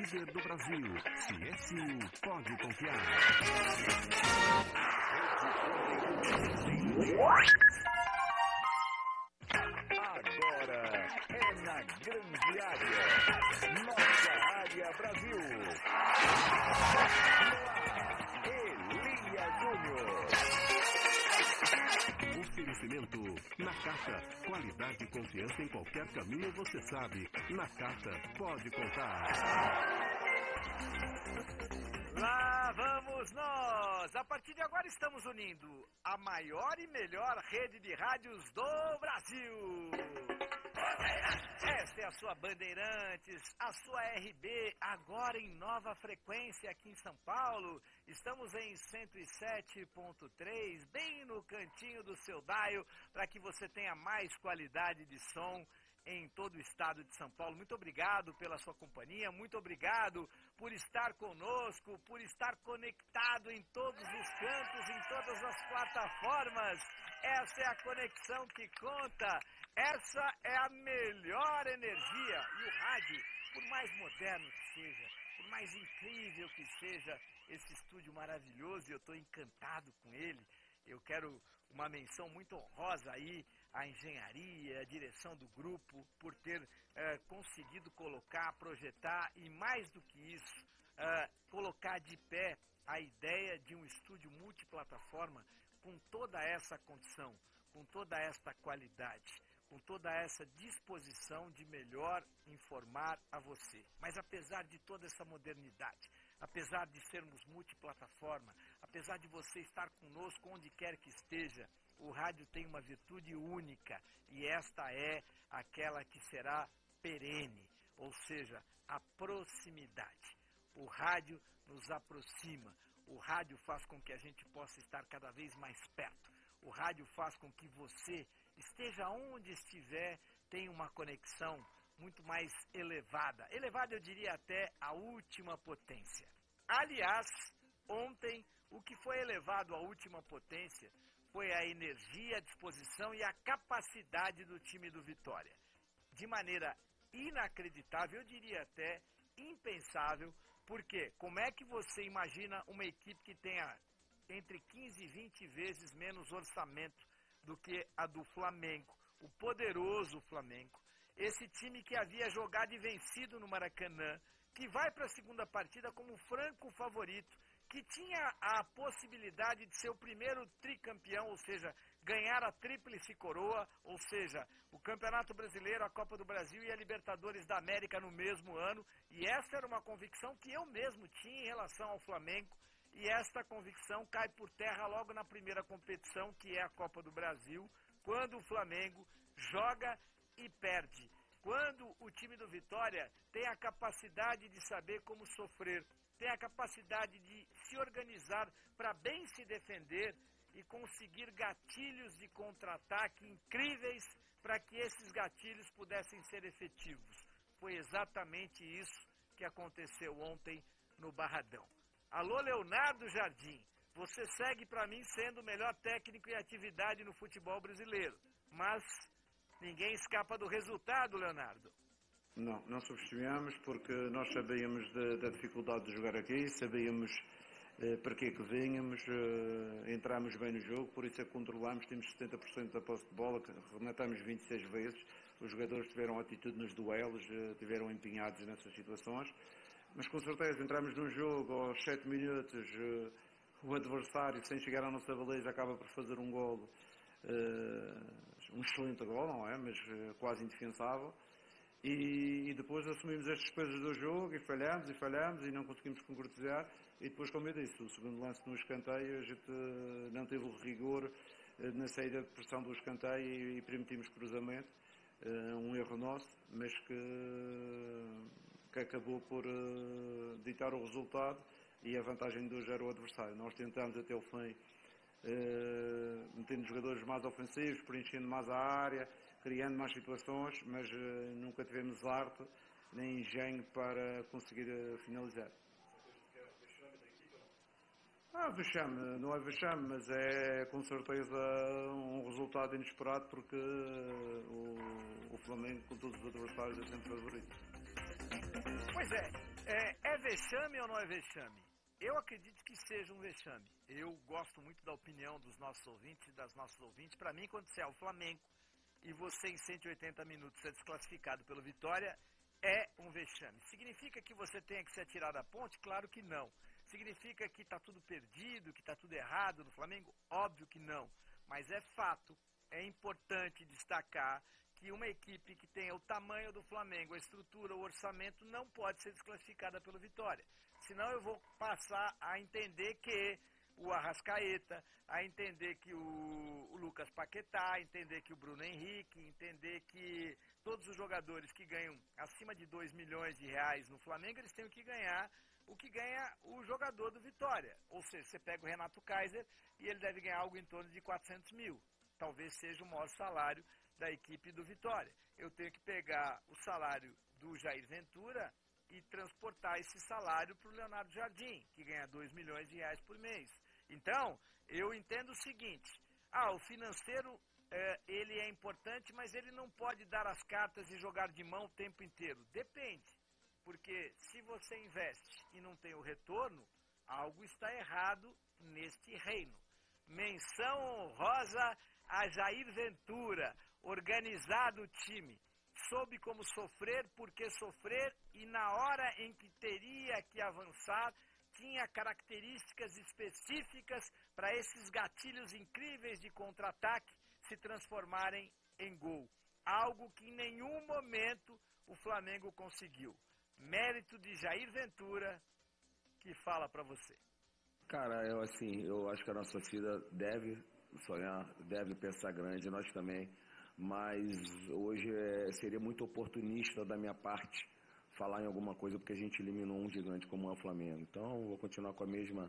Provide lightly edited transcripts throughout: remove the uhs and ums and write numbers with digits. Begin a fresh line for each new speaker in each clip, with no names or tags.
líder do Brasil. CSU pode confiar. Agora é na grande área. Nossa área Brasil. No ar, Elia Júnior. Oferecimento Nakata. Qualidade e confiança em qualquer caminho, você sabe. Nakata pode contar.
Lá vamos nós! A partir de agora estamos unindo a maior e melhor rede de rádios do Brasil. Esta é a sua Bandeirantes, a sua RB, agora em nova frequência aqui em São Paulo. Estamos em 107.3, bem no cantinho do seu dial, para que você tenha mais qualidade de som em todo o estado de São Paulo. Muito obrigado pela sua companhia, muito obrigado por estar conosco, por estar conectado em todos os cantos, em todas as plataformas. Essa é a conexão que conta, essa é a melhor energia. E o rádio, por mais moderno que seja, por mais incrível que seja esse estúdio maravilhoso, e eu estou encantado com ele, eu quero uma menção muito honrosa aí à engenharia, à direção do grupo, por ter conseguido colocar, projetar e, mais do que isso, colocar de pé a ideia de um estúdio multiplataforma com toda essa condição, com toda esta qualidade, com toda essa disposição de melhor informar a você. Mas apesar de toda essa modernidade, apesar de sermos multiplataforma, apesar de você estar conosco onde quer que esteja, o rádio tem uma virtude única, e esta é aquela que será perene, ou seja, a proximidade. O rádio nos aproxima, o rádio faz com que a gente possa estar cada vez mais perto, o rádio faz com que você, esteja onde estiver, tenha uma conexão muito mais elevada. Elevada, eu diria, até a última potência. Aliás, ontem, o que foi elevado à última potência foi a energia, a disposição e a capacidade do time do Vitória. De maneira inacreditável, eu diria até impensável, porque como é que você imagina uma equipe que tenha entre 15 e 20 vezes menos orçamento do que a do Flamengo, o poderoso Flamengo, esse time que havia jogado e vencido no Maracanã, que vai para a segunda partida como franco favorito, que tinha a possibilidade de ser o primeiro tricampeão, ou seja, ganhar a tríplice coroa, ou seja, o Campeonato Brasileiro, a Copa do Brasil e a Libertadores da América no mesmo ano, e essa era uma convicção que eu mesmo tinha em relação ao Flamengo, e esta convicção cai por terra logo na primeira competição, que é a Copa do Brasil, quando o Flamengo joga e perde. Quando o time do Vitória tem a capacidade de saber como sofrer, tem a capacidade de se organizar para bem se defender e conseguir gatilhos de contra-ataque incríveis para que esses gatilhos pudessem ser efetivos. Foi exatamente isso que aconteceu ontem no Barradão. Alô, Leonardo Jardim, você segue para mim sendo o melhor técnico em atividade no futebol brasileiro, mas ninguém escapa do resultado, Leonardo.
Não subestimamos, porque nós sabíamos da dificuldade de jogar aqui, sabíamos para que vínhamos, entramos bem no jogo, por isso é que controlámos, temos 70% da posse de bola, rematamos 26 vezes, os jogadores tiveram atitude nos duelos, tiveram empenhados nessas situações, mas com certeza entramos num jogo, aos 7 minutos, o adversário, sem chegar à nossa baliza, acaba por fazer um golo, um excelente golo, não é? Mas quase indefensável. E depois assumimos as despesas do jogo e falhamos e não conseguimos concretizar. E depois, como eu disse, o segundo lance no escanteio, a gente não teve o rigor na saída de pressão do escanteio e permitimos cruzamento. Um erro nosso, mas que acabou por ditar o resultado, e a vantagem de hoje era o adversário. Nós tentamos até o fim, metendo jogadores mais ofensivos, preenchendo mais a área, criando mais situações, mas nunca tivemos arte nem engenho para conseguir finalizar. Vexame, não é vexame, mas é com certeza um resultado inesperado, porque o Flamengo, com todos os adversários, é sempre favorito.
Pois é, É vexame ou não é vexame? Eu acredito que seja um vexame. Eu gosto muito da opinião dos nossos ouvintes e das nossas ouvintes. Para mim, quando você é o Flamengo e você em 180 minutos é desclassificado pelo Vitória, é um vexame. Significa que você tenha que se atirar da ponte? Claro que não. Significa que está tudo perdido, que está tudo errado no Flamengo? Óbvio que não. Mas é fato, é importante destacar que uma equipe que tenha o tamanho do Flamengo, a estrutura, o orçamento, não pode ser desclassificada pelo Vitória. Senão eu vou passar a entender que o Arrascaeta, a entender que o Lucas Paquetá, a entender que o Bruno Henrique, entender que todos os jogadores que ganham acima de 2 milhões de reais no Flamengo, eles têm que ganhar o que ganha o jogador do Vitória. Ou seja, você pega o Renato Kaiser e ele deve ganhar algo em torno de 400 mil. Talvez seja o maior salário da equipe do Vitória. Eu tenho que pegar o salário do Jair Ventura e transportar esse salário para o Leonardo Jardim, que ganha 2 milhões de reais por mês. Então, eu entendo o seguinte, o financeiro, ele é importante, mas ele não pode dar as cartas e jogar de mão o tempo inteiro. Depende, porque se você investe e não tem o retorno, algo está errado neste reino. Menção honrosa a Jair Ventura, organizado o time. Soube como sofrer, por que sofrer, e na hora em que teria que avançar, tinha características específicas para esses gatilhos incríveis de contra-ataque se transformarem em gol. Algo que em nenhum momento o Flamengo conseguiu. Mérito de Jair Ventura, que fala para você.
Cara, eu acho que a nossa torcida deve sonhar, deve pensar grande, nós também. Mas hoje seria muito oportunista da minha parte falar em alguma coisa, porque a gente eliminou um gigante como é o Flamengo. Então, eu vou continuar com a mesma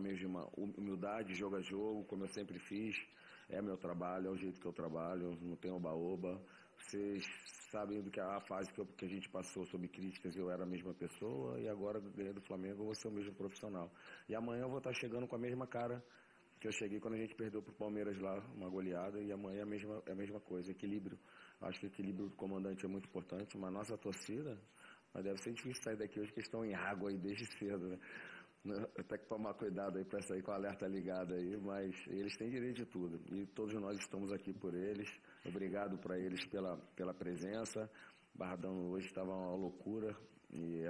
humildade, jogo a jogo, como eu sempre fiz. É meu trabalho, é o jeito que eu trabalho, não tenho oba-oba. Vocês sabem do que a fase que a gente passou sob críticas, eu era a mesma pessoa, e agora ganhei do Flamengo, eu vou ser o mesmo profissional. E amanhã eu vou estar chegando com a mesma cara que eu cheguei quando a gente perdeu para o Palmeiras lá, uma goleada, e amanhã é a mesma coisa, equilíbrio. Acho que o equilíbrio do comandante é muito importante, mas nossa torcida, mas deve ser difícil sair daqui hoje, que estão em água aí desde cedo, né? Eu tenho que tomar cuidado aí para sair com o alerta ligado aí, mas eles têm direito de tudo, e todos nós estamos aqui por eles. Obrigado para eles pela presença. Barradão hoje estava uma loucura, e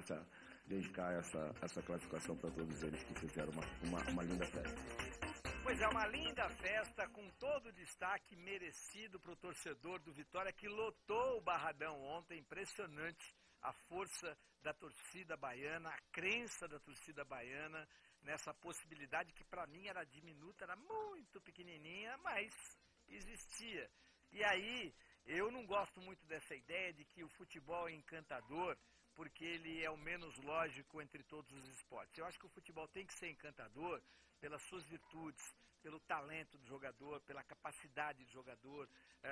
dedicar essa classificação para todos eles que fizeram uma linda festa.
Pois é, uma linda festa com todo o destaque merecido para o torcedor do Vitória, que lotou o Barradão ontem. Impressionante a força da torcida baiana, a crença da torcida baiana nessa possibilidade que para mim era diminuta, era muito pequenininha, mas existia. E aí, eu não gosto muito dessa ideia de que o futebol é encantador, porque ele é o menos lógico entre todos os esportes. Eu acho que o futebol tem que ser encantador pelas suas virtudes, pelo talento do jogador, pela capacidade do jogador,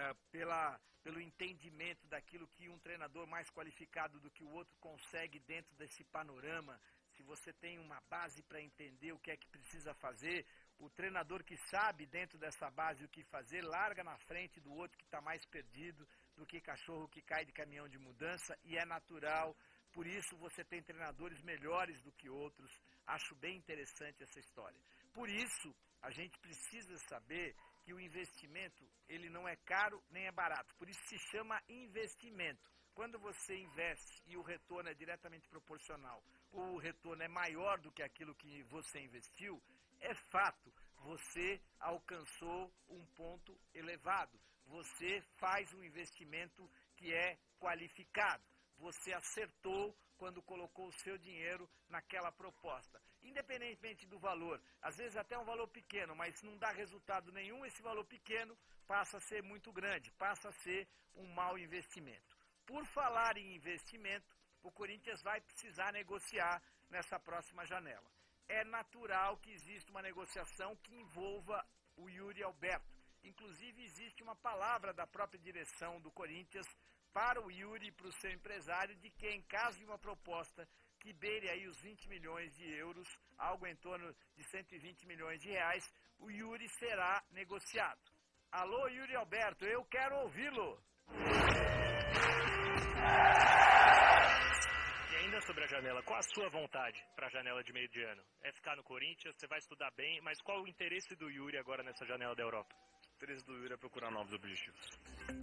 pelo entendimento daquilo que um treinador mais qualificado do que o outro consegue dentro desse panorama. Se você tem uma base para entender o que é que precisa fazer, o treinador que sabe dentro dessa base o que fazer, larga na frente do outro que está mais perdido do que cachorro que cai de caminhão de mudança, e é natural. Por isso você tem treinadores melhores do que outros. Acho bem interessante essa história. Por isso, a gente precisa saber que o investimento, ele não é caro nem é barato. Por isso se chama investimento. Quando você investe e o retorno é diretamente proporcional, ou o retorno é maior do que aquilo que você investiu, é fato, você alcançou um ponto elevado. Você faz um investimento que é qualificado. Você acertou quando colocou o seu dinheiro naquela proposta. Independentemente do valor, às vezes até um valor pequeno, mas não dá resultado nenhum, esse valor pequeno passa a ser muito grande, passa a ser um mau investimento. Por falar em investimento, o Corinthians vai precisar negociar nessa próxima janela. É natural que exista uma negociação que envolva o Yuri Alberto. Inclusive existe uma palavra da própria direção do Corinthians para o Yuri e para o seu empresário, de que em caso de uma proposta que beire aí os 20 milhões de euros, algo em torno de 120 milhões de reais, o Yuri será negociado. Alô, Yuri Alberto, eu quero ouvi-lo.
E ainda sobre a janela janela. Qual a sua vontade para a janela de meio de ano? É ficar no Corinthians, você vai estudar bem, mas qual o interesse do Yuri agora nessa janela da Europa?
O interesse do Yuri é procurar novos objetivos.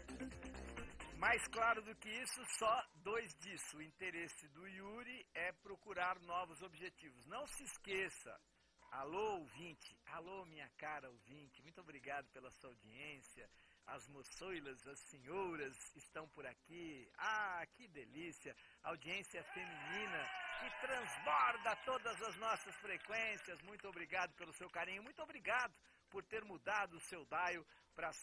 Mais claro do que isso, só 2 disso. O interesse do Yuri é procurar novos objetivos. Não se esqueça, alô ouvinte, alô minha cara ouvinte, muito obrigado pela sua audiência. As moçoilas, as senhoras estão por aqui. Ah, que delícia! Audiência feminina que transborda todas as nossas frequências. Muito obrigado pelo seu carinho. Muito obrigado por ter mudado o seu dial para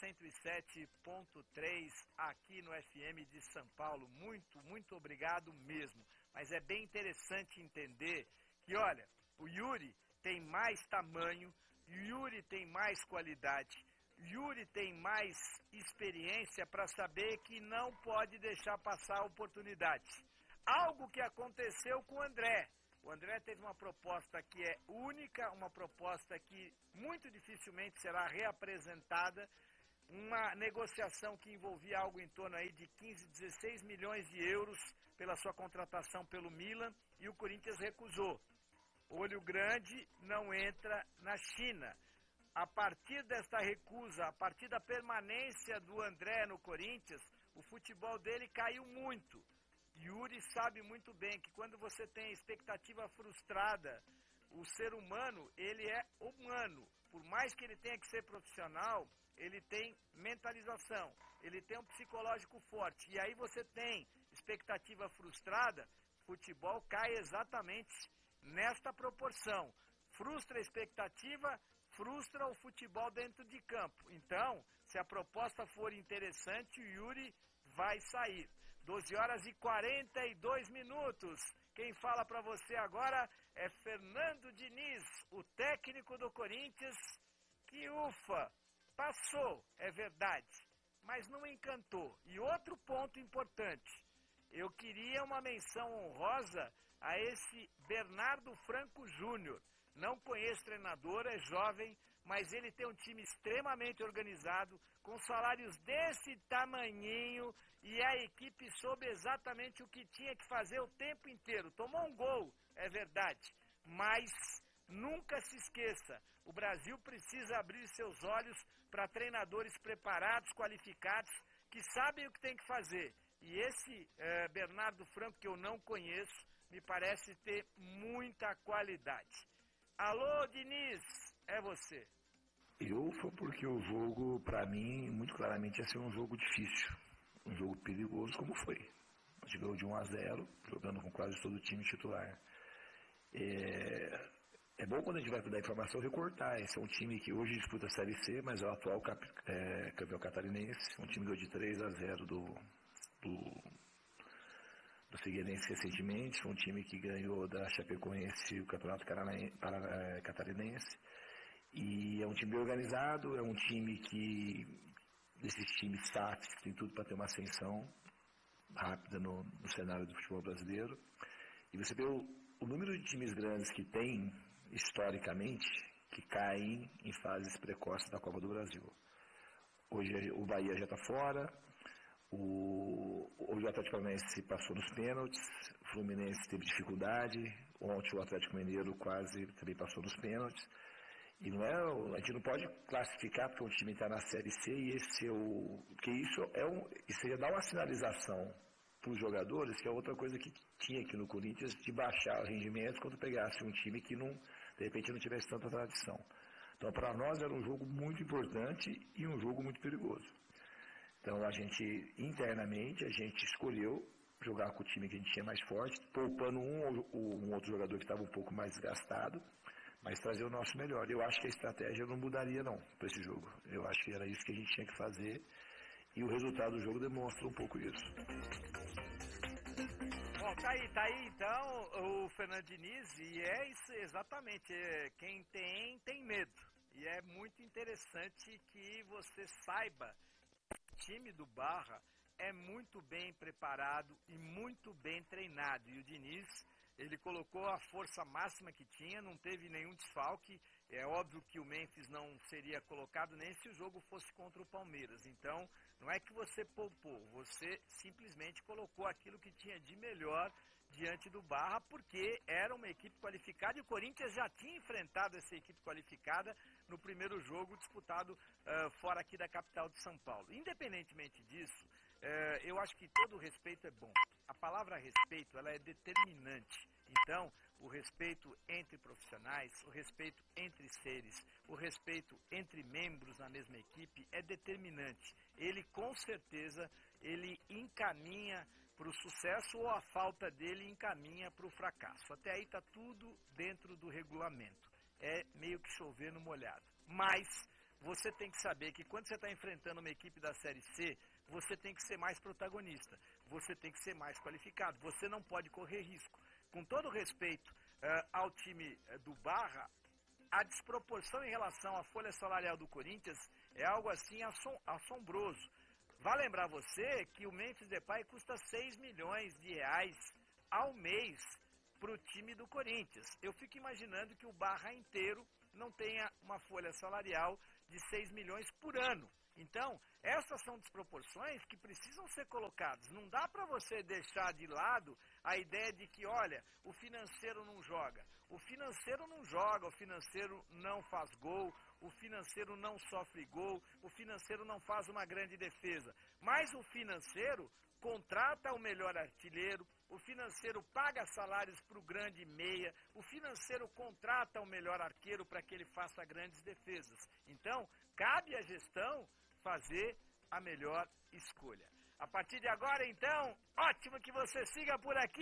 107.3 aqui no FM de São Paulo. Muito obrigado mesmo. Mas é bem interessante entender que, olha, o Yuri tem mais tamanho, o Yuri tem mais qualidade, Yuri tem mais experiência para saber que não pode deixar passar a oportunidade. Algo que aconteceu com o André. O André teve uma proposta que é única, uma proposta que muito dificilmente será reapresentada, uma negociação que envolvia algo em torno aí de 15, 16 milhões de euros pela sua contratação pelo Milan, e o Corinthians recusou. Olho grande não entra na China. A partir desta recusa, a partir da permanência do André no Corinthians, o futebol dele caiu muito. Yuri sabe muito bem que quando você tem expectativa frustrada, o ser humano, ele é humano. Por mais que ele tenha que ser profissional, ele tem mentalização, ele tem um psicológico forte. E aí você tem expectativa frustrada, futebol cai exatamente nesta proporção. Frustra a expectativa, frustra o futebol dentro de campo. Então, se a proposta for interessante, o Yuri vai sair. 12 horas e 42 minutos. Quem fala para você agora é Fernando Diniz, o técnico do Corinthians, que ufa, passou, é verdade, mas não encantou. E outro ponto importante, eu queria uma menção honrosa a esse Bernardo Franco Júnior. Não conheço treinador, é jovem, mas ele tem um time extremamente organizado, com salários desse tamanhinho, e a equipe soube exatamente o que tinha que fazer o tempo inteiro. Tomou um gol, é verdade, mas nunca se esqueça, o Brasil precisa abrir seus olhos para treinadores preparados, qualificados, que sabem o que tem que fazer. E esse Bernardo Franco, que eu não conheço, me parece ter muita qualidade. Alô, Diniz, é você.
Eu foi porque o jogo, para mim, muito claramente ia ser um jogo difícil, um jogo perigoso como foi. A gente ganhou de 1-0, jogando com quase todo o time titular. É bom quando a gente vai dar informação recortar. Esse é um time que hoje disputa a Série C, mas é o atual campeão catarinense. Um time que ganhou de 3-0 do Figueirense recentemente. Um time que ganhou da Chapecoense o campeonato catarinense. E é um time bem organizado, é um time que, desses times SAFs, que tem tudo para ter uma ascensão rápida no cenário do futebol brasileiro. E você vê o número de times grandes que tem, historicamente, que caem em fases precoces da Copa do Brasil. Hoje o Bahia já está fora, hoje o Atlético Paranaense passou nos pênaltis, o Fluminense teve dificuldade, ontem o Atlético Mineiro quase também passou nos pênaltis. E a gente não pode classificar porque o time está na Série C e porque isso ia dar uma sinalização para os jogadores, que é outra coisa que tinha aqui no Corinthians, de baixar os rendimentos quando pegasse um time que de repente não tivesse tanta tradição. Então, para nós era um jogo muito importante e um jogo muito perigoso. Então, internamente, a gente escolheu jogar com o time que a gente tinha mais forte, poupando um outro jogador que estava um pouco mais desgastado, mas trazer o nosso melhor. Eu acho que a estratégia não mudaria não para esse jogo. Eu acho que era isso que a gente tinha que fazer e o resultado do jogo demonstra um pouco isso.
Bom, tá aí então o Fernando Diniz, e é isso exatamente, quem tem medo. E é muito interessante que você saiba que o time do Barra é muito bem preparado e muito bem treinado. E o Diniz, ele colocou a força máxima que tinha, não teve nenhum desfalque. É óbvio que o Memphis não seria colocado nem se o jogo fosse contra o Palmeiras. Então, não é que você poupou, você simplesmente colocou aquilo que tinha de melhor, diante do Barra, porque era uma equipe qualificada e o Corinthians já tinha enfrentado essa equipe qualificada no primeiro jogo disputado fora aqui da capital de São Paulo. Independentemente disso, eu acho que todo respeito é bom. A palavra respeito, ela é determinante. Então, o respeito entre profissionais, o respeito entre seres, o respeito entre membros na mesma equipe é determinante. Ele, com certeza, ele encaminha para o sucesso ou a falta dele encaminha para o fracasso. Até aí está tudo dentro do regulamento. É meio que chover no molhado. Mas você tem que saber que quando você está enfrentando uma equipe da Série C, você tem que ser mais protagonista. Você tem que ser mais qualificado. Você não pode correr risco. Com todo respeito ao time do Barra, a desproporção em relação à folha salarial do Corinthians é algo assim assombroso. Vai lembrar você que o Memphis Depay custa 6 milhões de reais ao mês para o time do Corinthians. Eu fico imaginando que o Barra inteiro não tenha uma folha salarial de 6 milhões por ano. Então, essas são desproporções que precisam ser colocadas. Não dá para você deixar de lado a ideia de que, olha, o financeiro não joga. O financeiro não joga, o financeiro não faz gol, o financeiro não sofre gol, o financeiro não faz uma grande defesa. Mas o financeiro contrata o melhor artilheiro, o financeiro paga salários para o grande meia, o financeiro contrata o melhor arqueiro para que ele faça grandes defesas. Então, cabe à gestão fazer a melhor escolha. A partir de agora, então, ótimo que você siga por aqui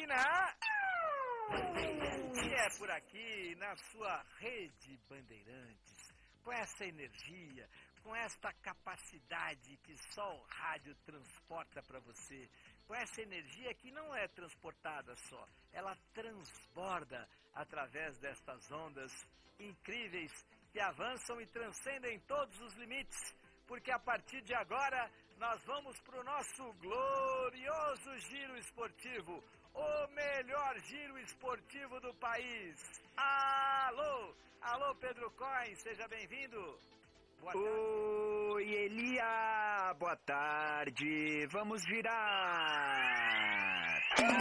e é por aqui, na sua Rede Bandeirantes, com essa energia, com esta capacidade que só o rádio transporta para você, com essa energia que não é transportada só, ela transborda através destas ondas incríveis que avançam e transcendem todos os limites, porque a partir de agora nós vamos para o nosso glorioso giro esportivo, o melhor giro esportivo do país. Alô, alô Pedro Coin, seja bem-vindo. Boa tarde.
Oi, Elia, boa tarde, vamos girar.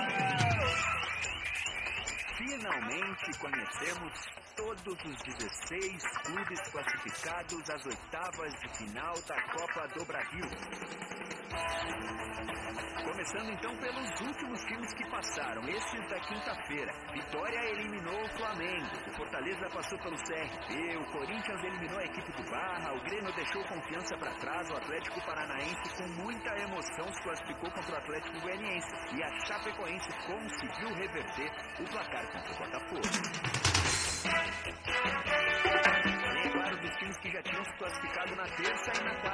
Finalmente conhecemos todos os 16 clubes classificados às oitavas de final da Copa do Brasil. Começando então pelos últimos times que passaram, esses da quinta-feira. Vitória eliminou o Flamengo, o Fortaleza passou pelo CRB, o Corinthians eliminou a equipe do Barra, o Grêmio deixou Confiança para trás, o Atlético Paranaense com muita emoção se classificou contra o Atlético Goianiense e a Chapecoense conseguiu reverter o placar contra o Botafogo. E é claro, dos times que já tinham se classificado na terça e na quarta